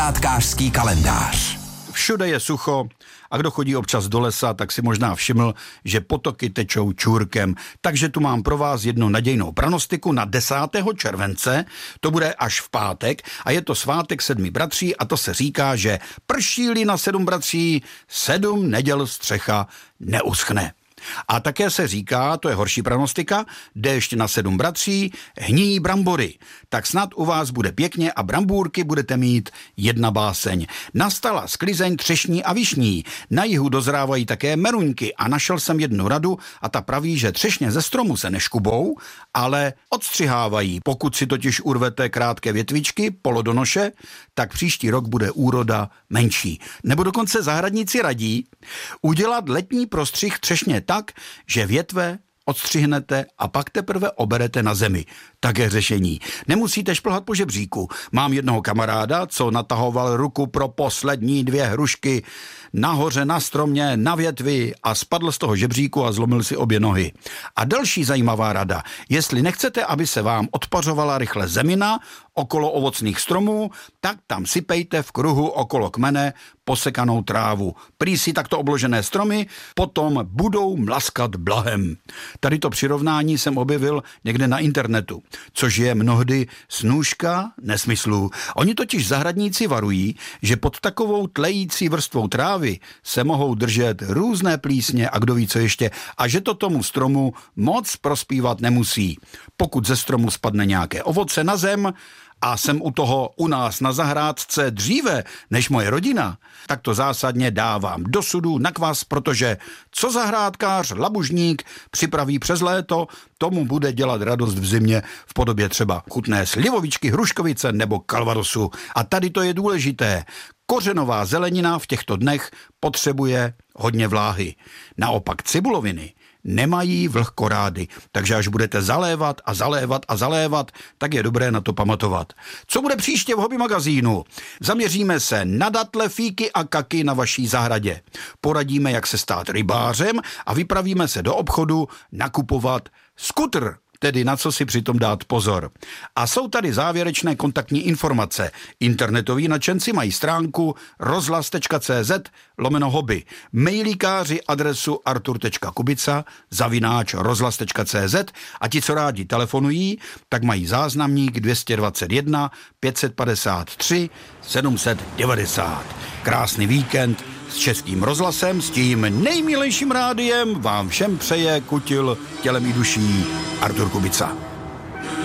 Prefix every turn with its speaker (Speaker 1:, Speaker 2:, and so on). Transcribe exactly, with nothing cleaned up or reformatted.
Speaker 1: Zahrádkářský kalendář.
Speaker 2: Všude je sucho a kdo chodí občas do lesa, tak si možná všiml, že potoky tečou čůrkem. Takže tu mám pro vás jednu nadějnou pranostiku na desátého července, to bude až v pátek a je to svátek sedmi bratří a to se říká, že prší-li na sedm bratří, sedm neděl střecha neuschne. A také se říká, to je horší pranostika, déšť na sedm bratří, hníjí brambory. Tak snad u vás bude pěkně a brambůrky budete mít jedna báseň. Nastala sklizeň třešní a višní. Na jihu dozrávají také meruňky a našel jsem jednu radu a ta praví, že třešně ze stromu se neškubou, ale odstřihávají. Pokud si totiž urvete krátké větvičky, polodonoše, tak příští rok bude úroda menší. Nebo dokonce zahradníci radí udělat letní prostřih třešně tak, že větve odstřihnete a pak teprve oberete na zemi. Také řešení. Nemusíte šplhat po žebříku. Mám jednoho kamaráda, co natahoval ruku pro poslední dvě hrušky nahoře na stromě, na větvi a spadl z toho žebříku a zlomil si obě nohy. A další zajímavá rada. Jestli nechcete, aby se vám odpařovala rychle zemina okolo ovocných stromů, tak tam sypejte v kruhu okolo kmene posekanou trávu. Prý si takto obložené stromy potom budou mlaskat blahem. Tady to přirovnání jsem objevil někde na internetu, což je mnohdy snůška nesmyslů. Oni totiž zahradníci varují, že pod takovou tlející vrstvou trávy se mohou držet různé plísně a kdo ví co ještě a že to tomu stromu moc prospívat nemusí. Pokud ze stromu spadne nějaké ovoce na zem, a jsem u toho u nás na zahrádce dříve než moje rodina, tak to zásadně dávám do sudu na kvas, protože co zahrádkář, labužník připraví přes léto, tomu bude dělat radost v zimě v podobě třeba chutné slivovičky, hruškovice nebo kalvadosu. A tady to je důležité. Kořenová zelenina v těchto dnech potřebuje hodně vláhy. Naopak cibuloviny nemají vlhkorády, takže až budete zalévat a zalévat a zalévat, tak je dobré na to pamatovat. Co bude příště v Hobby magazínu? Zaměříme se na datle, fíky a kaky na vaší zahradě. Poradíme, jak se stát rybářem a vypravíme se do obchodu nakupovat skutr. Tedy na co si přitom dát pozor. A jsou tady závěrečné kontaktní informace. Internetoví nadšenci mají stránku rozhlas.cz lomeno hobby. Mailíkáři adresu artur.kubica zavináč rozhlas.cz a ti, co rádi telefonují, tak mají záznamník dvě stě dvacet jedna pět set padesát tři sedm set devadesát. Krásný víkend s Českým rozhlasem, s tím nejmilejším rádiem vám všem přeje kutil tělem i duší Artur Kubica.